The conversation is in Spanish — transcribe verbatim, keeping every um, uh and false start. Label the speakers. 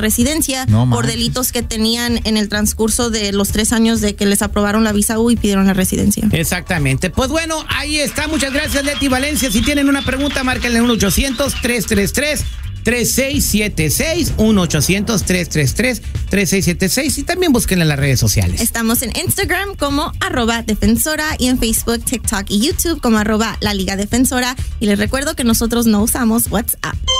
Speaker 1: residencia
Speaker 2: no
Speaker 1: por delitos que tenían en el transcurso de los tres años de que les aprobaron la visa U y pidieron la residencia.
Speaker 3: Exactamente. Pues bueno, ahí está. Muchas gracias, Leti Valencia. Si tienen una pregunta, márquenle uno ochocientos, tres tres tres, tres seis siete seis, uno ochocientos, tres tres tres, tres seis siete seis, y también búsquenla en las redes sociales.
Speaker 1: Estamos en Instagram como arroba defensora y en Facebook, TikTok y YouTube como arroba la Liga Defensora. Y les recuerdo que nosotros no usamos WhatsApp.